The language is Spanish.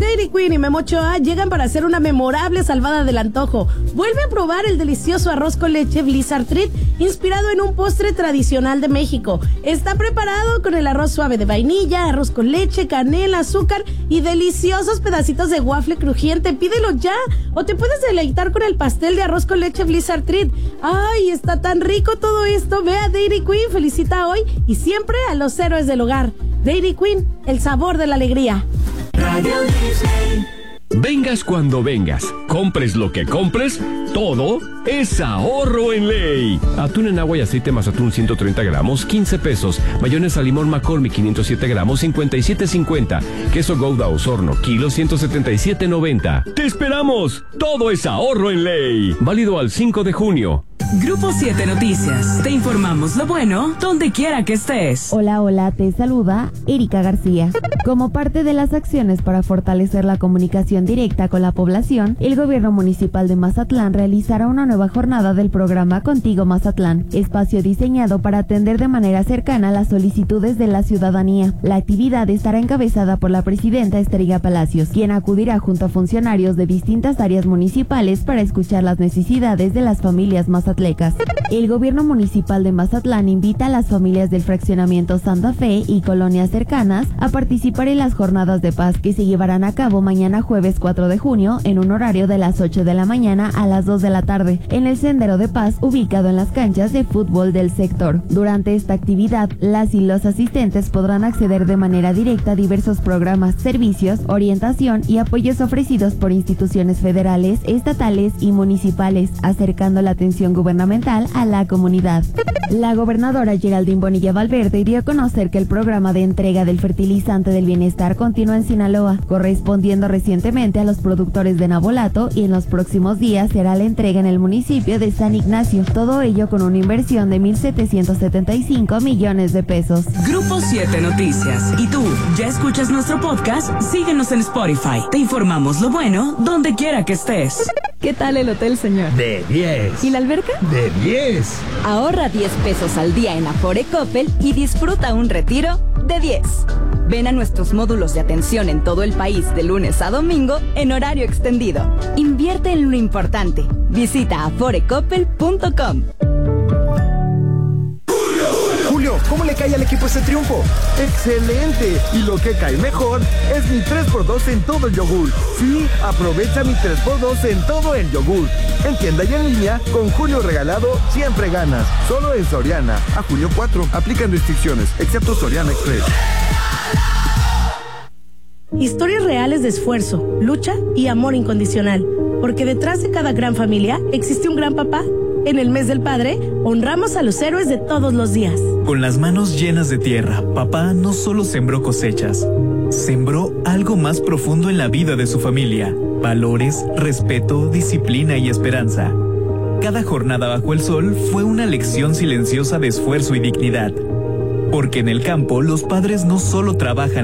Dairy Queen y Memo Ochoa llegan para hacer una memorable salvada del antojo. Vuelve a probar el delicioso arroz con leche Blizzard Treat, inspirado en un postre tradicional de México. Está preparado con el arroz suave de vainilla, arroz con leche, canela, azúcar y deliciosos pedacitos de waffle crujiente. Pídelo ya, o te puedes deleitar con el pastel de arroz con leche Blizzard Treat. ¡Ay, está tan rico todo esto! Ve a Dairy Queen, felicita hoy y siempre a los héroes del hogar. Dairy Queen, el sabor de la alegría. Radio Disney. Vengas cuando vengas, compres lo que compres, todo es ahorro en ley. Atún en agua y aceite Mazatún 130 gramos, 15 pesos. Mayonesa limón McCormick 507 gramos, 57.50. Queso Gouda Osorno, kilo 177.90. ¡Te esperamos! Todo es ahorro en ley. Válido al 5 de junio. Grupo 7 Noticias. Te informamos lo bueno donde quiera que estés. Hola, te saluda Erika García. Como parte de las acciones para fortalecer la comunicación directa con la población, el gobierno municipal de Mazatlán realizará una nueva jornada del programa Contigo Mazatlán, espacio diseñado para atender de manera cercana las solicitudes de la ciudadanía. La actividad estará encabezada por la presidenta Estrella Palacios, quien acudirá junto a funcionarios de distintas áreas municipales para escuchar las necesidades de las familias mazatlecas. El gobierno municipal de Mazatlán invita a las familias del fraccionamiento Santa Fe y colonias cercanas a participar en las jornadas de paz que se llevarán a cabo mañana jueves 4 de junio en un horario de las 8 de la mañana a las 2 de la tarde en el Sendero de Paz ubicado en las canchas de fútbol del sector. Durante esta actividad, las y los asistentes podrán acceder de manera directa a diversos programas, servicios, orientación y apoyos ofrecidos por instituciones federales, estatales y municipales, acercando la atención gubernamental a la comunidad. La gobernadora Geraldine Bonilla Valverde dio a conocer que el programa de entrega del fertilizante del bienestar continúa en Sinaloa, correspondiendo recientemente a los productores de Nabolato, y en los próximos días será la entrega en el municipio de San Ignacio, todo ello con una inversión de 1,775 millones de pesos. Grupo 7 Noticias. ¿Y tú, ya escuchas nuestro podcast? Síguenos en Spotify. Te informamos lo bueno donde quiera que estés. ¿Qué tal el hotel, señor? De 10. ¿Y la alberca? De 10. Ahorra 10 pesos al día en Afore Coppel y disfruta un retiro de 10. Ven a nuestros módulos de atención en todo el país de lunes a domingo en horario extendido. Invierte en lo importante. Visita aforecoppel.com. Julio, ¿cómo le cae al equipo ese triunfo? ¡Excelente! Y lo que cae mejor es mi 3x2 en todo el yogur. Sí, aprovecha mi 3x2 en todo el yogur. En tienda y en línea, con Julio regalado, siempre ganas. Solo en Soriana. A junio 4, aplican restricciones, excepto Soriana Express. Historias reales de esfuerzo, lucha y amor incondicional. Porque detrás de cada gran familia existe un gran papá. En el mes del padre, honramos a los héroes de todos los días. Con las manos llenas de tierra, papá no solo sembró cosechas, sembró algo más profundo en la vida de su familia: valores, respeto, disciplina y esperanza. Cada jornada bajo el sol fue una lección silenciosa de esfuerzo y dignidad. Porque en el campo los padres no solo trabajan